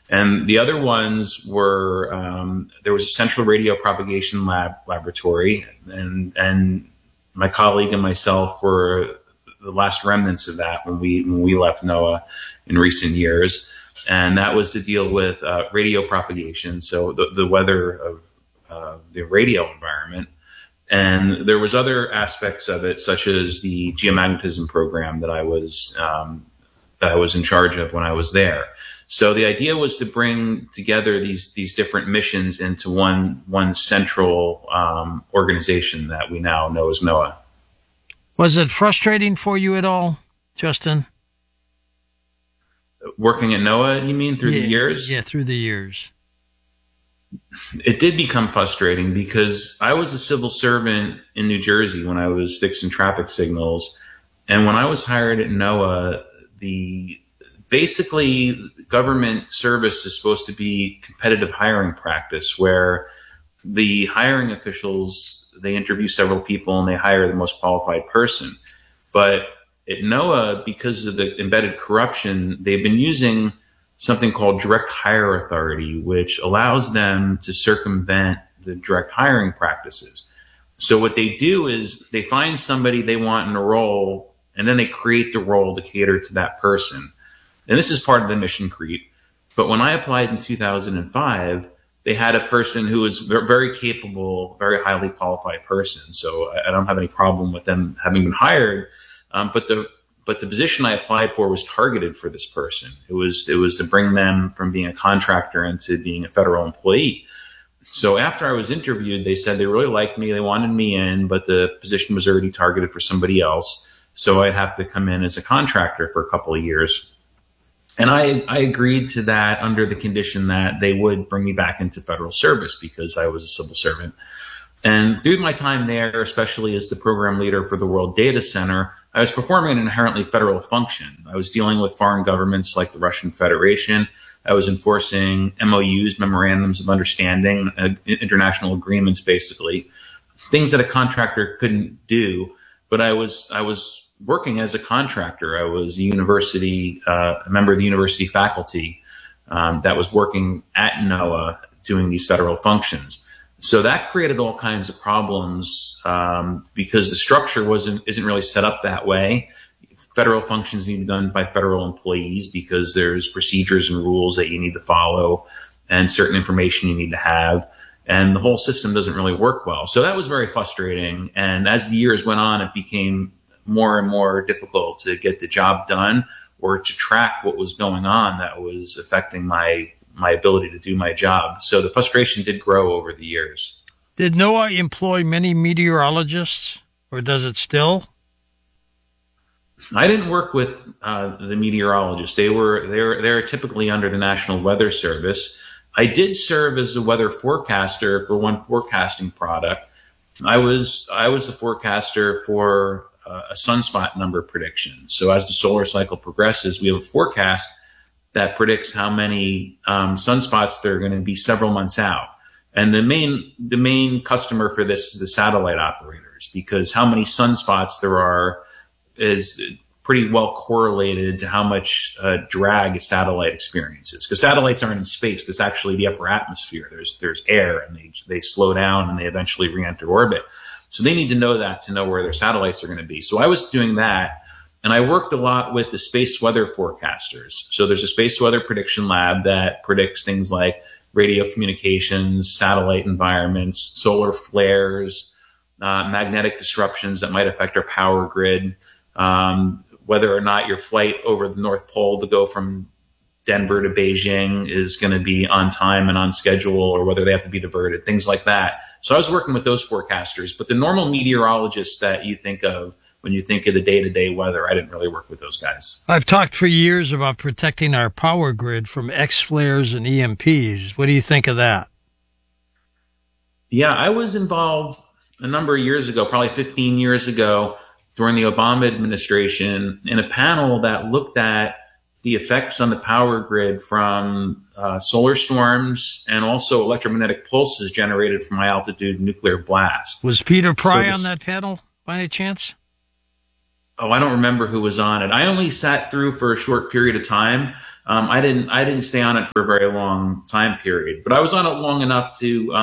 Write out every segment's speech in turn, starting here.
And the other ones were, there was a central radio propagation laboratory, and my colleague and myself were the last remnants of that when we left NOAA in recent years. And that was to deal with radio propagation, so the weather of the radio environment. And there was other aspects of it, such as the geomagnetism program that I was in charge of when I was there. So the idea was to bring together these different missions into one central organization that we now know as NOAA. Was it frustrating for you at all, Justin? Working at NOAA, you mean, through the years? Yeah, through the years. It did become frustrating because I was a civil servant in New Jersey when I was fixing traffic signals. And when I was hired at NOAA, basically government service is supposed to be competitive hiring practice, where the hiring officials, they interview several people and they hire the most qualified person. But at NOAA, because of the embedded corruption, they've been using something called direct hire authority, which allows them to circumvent the direct hiring practices. So what they do is they find somebody they want in a role, and then they create the role to cater to that person. And this is part of the mission creep. But when I applied in 2005, they had a person who was very capable, very highly qualified person. So I don't have any problem with them having been hired. But the position I applied for was targeted for this person. It was to bring them from being a contractor into being a federal employee. So after I was interviewed, they said they really liked me. They wanted me in, but the position was already targeted for somebody else. So I'd have to come in as a contractor for a couple of years. And I agreed to that under the condition that they would bring me back into federal service because I was a civil servant. And through my time there, especially as the program leader for the World Data Center, I was performing an inherently federal function. I was dealing with foreign governments like the Russian Federation. I was enforcing MOUs, memorandums of understanding, international agreements, basically, things that a contractor couldn't do. But I was working as a contractor. I was a member of the university faculty that was working at NOAA doing these federal functions. So that created all kinds of problems because the structure isn't really set up that way. Federal functions need to be done by federal employees because there's procedures and rules that you need to follow and certain information you need to have. And the whole system doesn't really work well. So that was very frustrating. And as the years went on, it became more and more difficult to get the job done or to track what was going on that was affecting my ability to do my job. So the frustration did grow over the years. Did NOAA employ many meteorologists, or does it still? I didn't work with the meteorologists. They're typically under the National Weather Service. I did serve as a weather forecaster for one forecasting product. I was a forecaster for a sunspot number prediction. So as the solar cycle progresses, we have a forecast that predicts how many sunspots there are going to be several months out. And the main customer for this is the satellite operators, because how many sunspots there are is pretty well correlated to how much drag a satellite experiences. Because satellites aren't in space. There's actually the upper atmosphere. There's air, and they slow down and they eventually re-enter orbit. So they need to know that to know where their satellites are going to be. So I was doing that. And I worked a lot with the space weather forecasters. So there's a space weather prediction lab that predicts things like radio communications, satellite environments, solar flares, magnetic disruptions that might affect our power grid, whether or not your flight over the North Pole to go from Denver to Beijing is going to be on time and on schedule, or whether they have to be diverted, things like that. So I was working with those forecasters. But the normal meteorologists that you think of when you think of the day-to-day weather, I didn't really work with those guys. I've talked for years about protecting our power grid from X-flares and EMPs. What do you think of that? Yeah, I was involved a number of years ago, probably 15 years ago, during the Obama administration, in a panel that looked at the effects on the power grid from solar storms and also electromagnetic pulses generated from high-altitude nuclear blast. Was Peter Pry on that panel, by any chance? Oh, I don't remember who was on it. I only sat through for a short period of time. I didn't stay on it for a very long time period, but I was on it long enough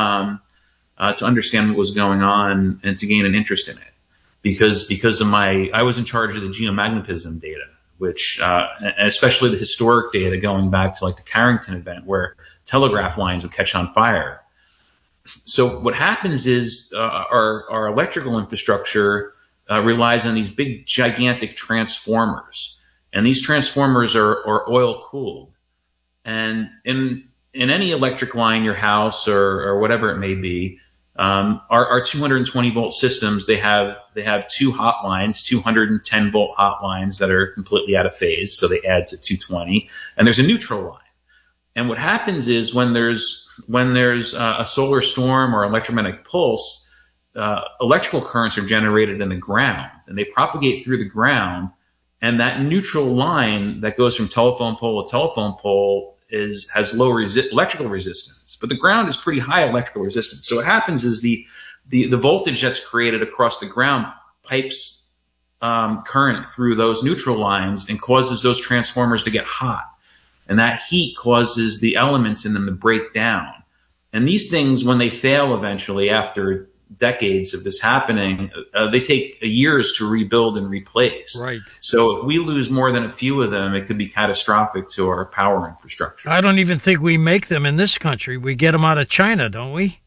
to understand what was going on and to gain an interest in it because of I was in charge of the geomagnetism data, which and especially the historic data going back to like the Carrington event where telegraph lines would catch on fire. So what happens is our electrical infrastructure relies on these big, gigantic transformers, and these transformers are oil cooled. And in any electric line, your house or whatever it may be, our 220 volt systems, they have two hot lines, 210 volt hot lines that are completely out of phase, so they add to 220, and there's a neutral line. And what happens is when there's a solar storm or electromagnetic pulse, electrical currents are generated in the ground, and they propagate through the ground. And that neutral line that goes from telephone pole to telephone pole has low electrical resistance, but the ground is pretty high electrical resistance. So what happens is the voltage that's created across the ground pipes current through those neutral lines and causes those transformers to get hot. And that heat causes the elements in them to break down. And these things, when they fail eventually after decades of this happening, they take years to rebuild and replace. Right. So if we lose more than a few of them, it could be catastrophic to our power infrastructure. I don't even think we make them in this country. We get them out of China, don't we?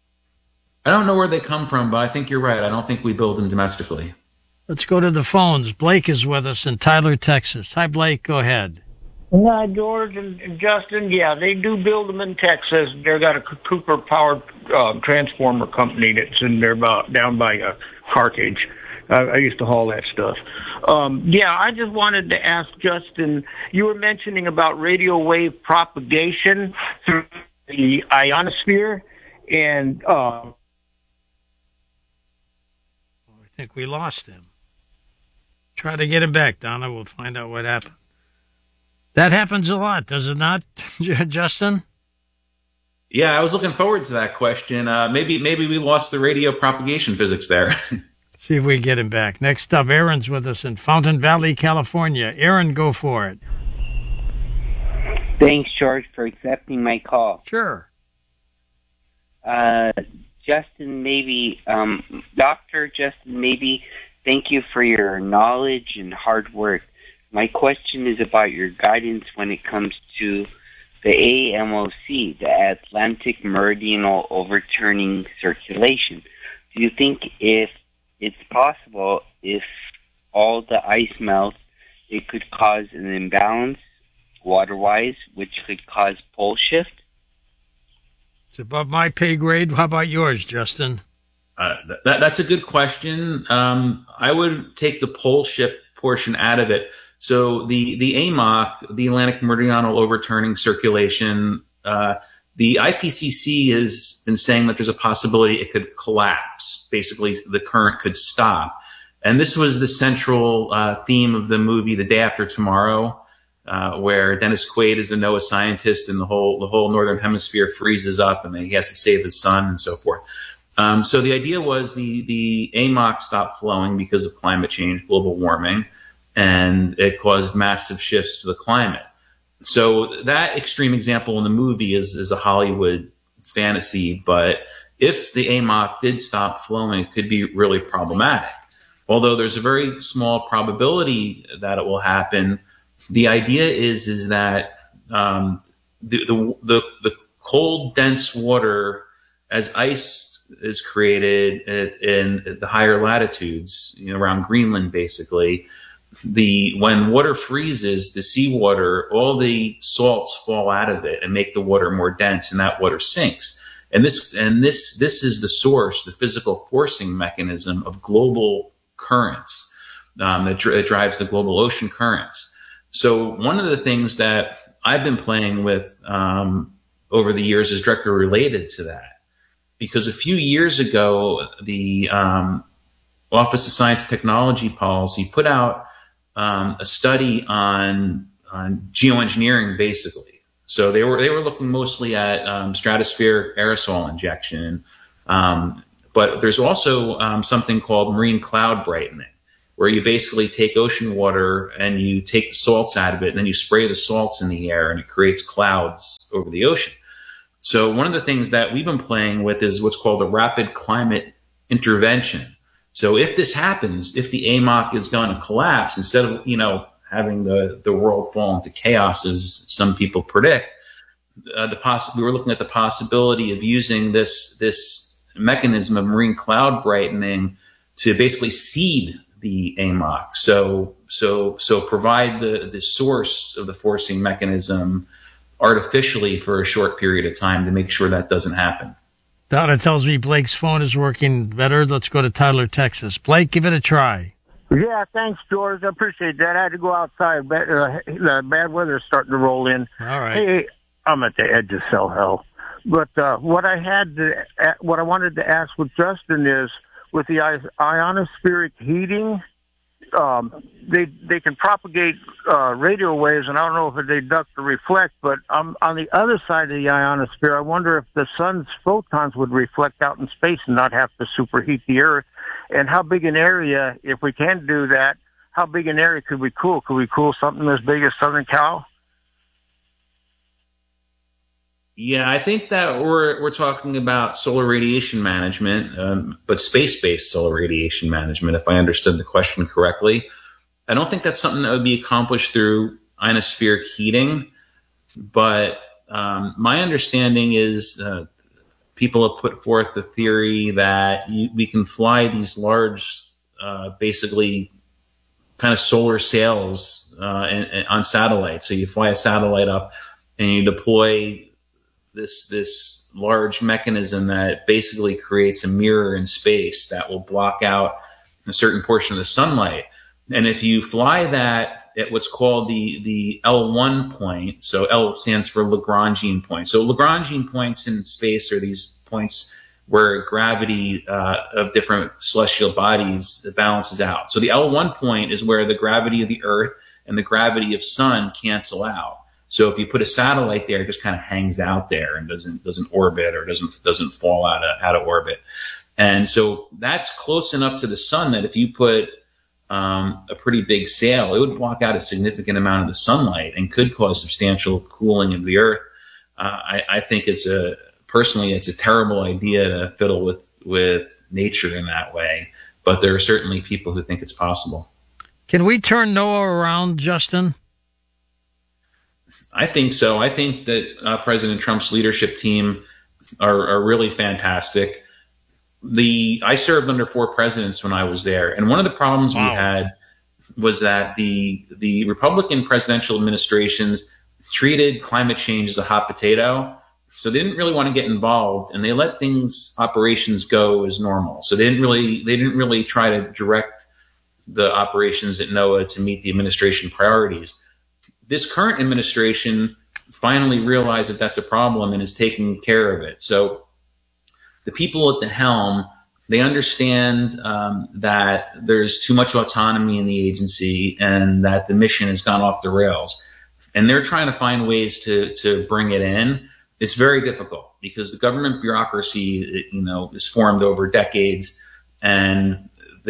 I don't know where they come from, but I think you're right. I don't think we build them domestically. Let's go to the phones. Blake is with us in Tyler, Texas. Hi, Blake. Go ahead. No, George and Justin, yeah, they do build them in Texas. They've got a Cooper Power transformer company that's in there down by Carthage. I used to haul that stuff. Yeah, I just wanted to ask Justin, you were mentioning about radio wave propagation through the ionosphere, and I think we lost him. Try to get him back, Donna. We'll find out what happened. That happens a lot, does it not, Justin? Yeah, I was looking forward to that question. Maybe we lost the radio propagation physics there. See if we can get him back. Next up, Aaron's with us in Fountain Valley, California. Aaron, go for it. Thanks, George, for accepting my call. Sure. Justin, maybe, Dr. Justin, maybe thank you for your knowledge and hard work. My question is about your guidance when it comes to the AMOC, the Atlantic Meridional Overturning Circulation. Do you think if it's possible, if all the ice melts, it could cause an imbalance water-wise, which could cause pole shift? It's above my pay grade. How about yours, Justin? That's a good question. I would take the pole shift portion out of it. So the AMOC, the Atlantic Meridional Overturning Circulation, the IPCC has been saying that there's a possibility it could collapse. Basically, the current could stop. And this was the central theme of the movie The Day After Tomorrow, where Dennis Quaid is the NOAA scientist and the whole northern hemisphere freezes up and then he has to save his son and so forth. So the idea was the AMOC stopped flowing because of climate change, global warming, and it caused massive shifts to the climate. So that extreme example in the movie is a Hollywood fantasy, but if the AMOC did stop flowing, it could be really problematic. Although there's a very small probability that it will happen, the idea is that the cold, dense water, as ice is created in the higher latitudes, around Greenland, basically, when water freezes, the seawater, all the salts fall out of it and make the water more dense, and that water sinks. And this is the source, the physical forcing mechanism of global currents that drives the global ocean currents. So one of the things that I've been playing with over the years is directly related to that, because a few years ago, the Office of Science and Technology Policy put out a study on geoengineering, basically. So they were looking mostly at stratospheric aerosol injection, but there's also something called marine cloud brightening, where you basically take ocean water and you take the salts out of it, and then you spray the salts in the air, and it creates clouds over the ocean. So one of the things that we've been playing with is what's called a rapid climate intervention. So if this happens, if the AMOC is going to collapse, instead of, having the world fall into chaos, as some people predict, we were looking at the possibility of using this mechanism of marine cloud brightening to basically seed the AMOC. So provide the source of the forcing mechanism artificially for a short period of time to make sure that doesn't happen. Donna tells me Blake's phone is working better. Let's go to Tyler, Texas. Blake, give it a try. Yeah, thanks, George. I appreciate that. I had to go outside. The bad weather is starting to roll in. All right. Hey, I'm at the edge of cell hell. But what I wanted to ask with Justin is, with the ionospheric heating, they can propagate radio waves, and I don't know if they duct or reflect, but on the other side of the ionosphere, I wonder if the sun's photons would reflect out in space and not have to superheat the Earth. And how big an area, if we can do that, how big an area could we cool? Could we cool something as big as Southern Cal? Yeah, I think that we're talking about solar radiation management, but space-based solar radiation management, if I understood the question correctly. I don't think that's something that would be accomplished through ionospheric heating, but my understanding is people have put forth the theory that we can fly these large, basically kind of solar sails on satellites. So you fly a satellite up and you deploy this large mechanism that basically creates a mirror in space that will block out a certain portion of the sunlight. And if you fly that at what's called the L1 point, so L stands for Lagrangian point. So Lagrangian points in space are these points where gravity of different celestial bodies balances out. So the L1 point is where the gravity of the Earth and the gravity of sun cancel out. So if you put a satellite there, it just kind of hangs out there and doesn't orbit or doesn't fall out of orbit. And so that's close enough to the sun that if you put a pretty big sail, it would block out a significant amount of the sunlight and could cause substantial cooling of the Earth. I think personally, it's a terrible idea to fiddle with nature in that way, but there are certainly people who think it's possible. Can we turn NOAA around, Justin? I think so. I think that President Trump's leadership team are really fantastic. I served under 4 presidents when I was there, and one of the problems we had was that the Republican presidential administrations treated climate change as a hot potato. So they didn't really want to get involved, and they let operations go as normal. So they didn't really try to direct the operations at NOAA to meet the administration priorities. This current administration finally realized that that's a problem and is taking care of it. So the people at the helm, they understand that there's too much autonomy in the agency and that the mission has gone off the rails. And they're trying to find ways to bring it in. It's very difficult because the government bureaucracy, is formed over decades, and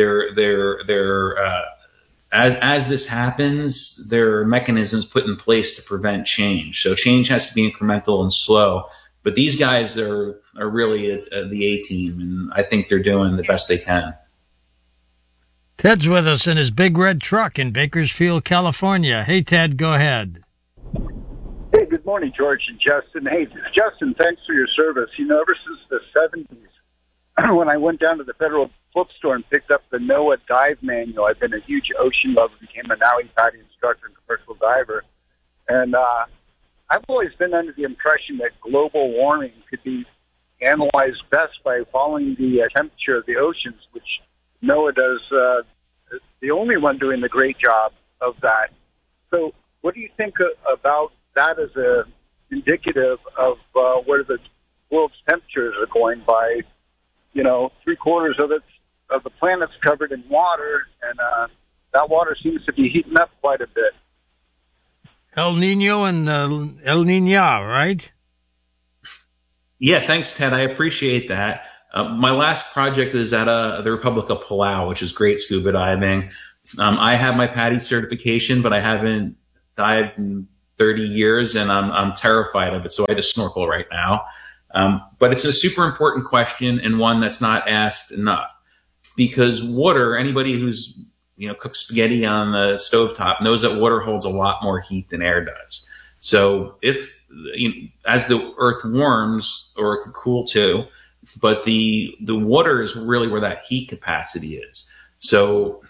as this happens, there are mechanisms put in place to prevent change. So change has to be incremental and slow. But these guys are really the A-team, and I think they're doing the best they can. Ted's with us in his big red truck in Bakersfield, California. Hey, Ted, go ahead. Hey, good morning, George and Justin. Hey, Justin, thanks for your service. Ever since the 70s, when I went down to the Federal Bookstore and picked up the NOAA Dive Manual, I've been a huge ocean lover, became a Maui Patty instructor and commercial diver. And I've always been under the impression that global warming could be analyzed best by following the temperature of the oceans, which NOAA does, the only one doing the great job of that. So what do you think about that as a indicative of where the world's temperatures are going by, 3/4 of the planet's covered in water, and that water seems to be heating up quite a bit. El Nino and El Niña, right? Yeah, thanks, Ted. I appreciate that. My last project is at the Republic of Palau, which is great scuba diving. I have my PADI certification, but I haven't dived in 30 years, and I'm terrified of it. So I just snorkel right now. But it's a super important question, and one that's not asked enough, because water, anybody who's, cooked spaghetti on the stovetop knows that water holds a lot more heat than air does. So if, as the earth warms, or it could cool too, but the water is really where that heat capacity is. So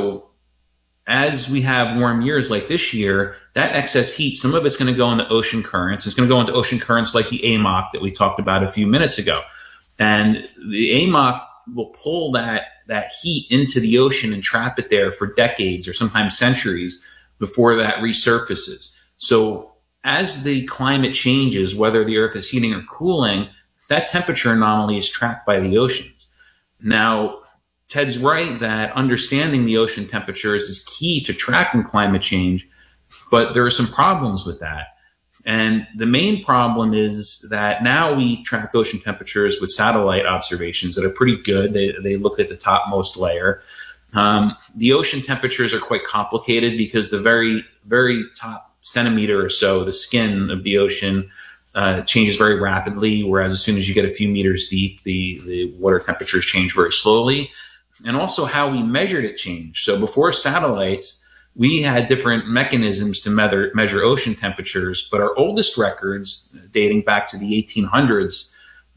as we have warm years like this year, that excess heat, some of it's going to go into ocean currents. It's going to go into ocean currents like the AMOC that we talked about a few minutes ago. And the AMOC will pull that heat into the ocean and trap it there for decades or sometimes centuries before that resurfaces. So as the climate changes, whether the earth is heating or cooling, that temperature anomaly is trapped by the oceans. Now, Ted's right that understanding the ocean temperatures is key to tracking climate change, but there are some problems with that. And the main problem is that now we track ocean temperatures with satellite observations that are pretty good. They look at the topmost layer. The ocean temperatures are quite complicated because the very, very top centimeter or so, the skin of the ocean changes very rapidly, whereas as soon as you get a few meters deep, the water temperatures change very slowly. And also how we measured it changed. So before satellites, we had different mechanisms to measure ocean temperatures, but our oldest records, dating back to the 1800s,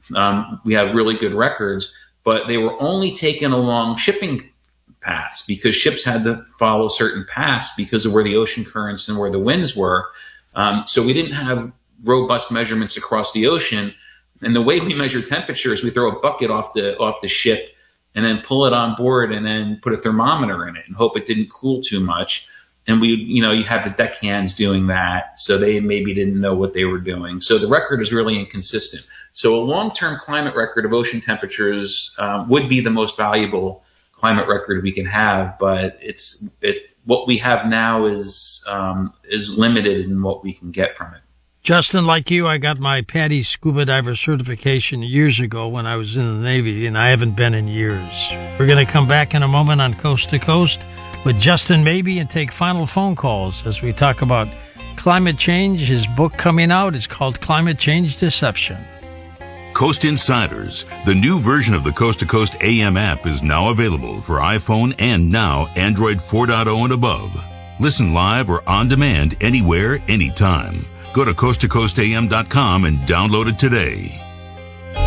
we have really good records, but they were only taken along shipping paths because ships had to follow certain paths because of where the ocean currents and where the winds were. So we didn't have robust measurements across the ocean. And the way we measure temperature is we throw a bucket off the ship and then pull it on board and then put a thermometer in it and hope it didn't cool too much. And you have the deckhands doing that. So they maybe didn't know what they were doing. So the record is really inconsistent. So a long-term climate record of ocean temperatures would be the most valuable climate record we can have. But what we have now is limited in what we can get from it. Justin, like you, I got my PADI scuba diver certification years ago when I was in the Navy, and I haven't been in years. We're going to come back in a moment on Coast to Coast with Justin Maybe and take final phone calls as we talk about climate change. His book coming out is called Climate Change Deception. Coast Insiders, the new version of the Coast to Coast AM app, is now available for iPhone and now Android 4.0 and above. Listen live or on demand anywhere, anytime. Go to coasttocoastam.com and download it today.